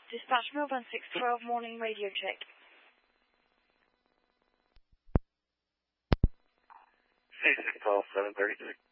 Dispatch Melbourne 612 morning radio check. 612, 736.